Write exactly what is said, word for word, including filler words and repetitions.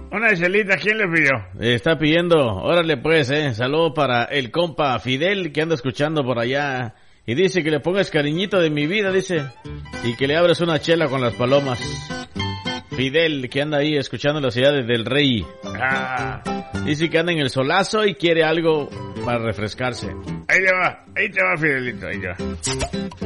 Una chelita, ¿quién le pidió? Está pidiendo, órale pues, eh, saludo para el compa Fidel que anda escuchando por allá. Y dice que le pongas cariñito de mi vida, dice. Y que le abres una chela con las palomas. Fidel, que anda ahí escuchando la ciudad del Rey. Ah. Dice que anda en el solazo y quiere algo para refrescarse. Ahí te va, ahí te va, Fidelito, ahí te va.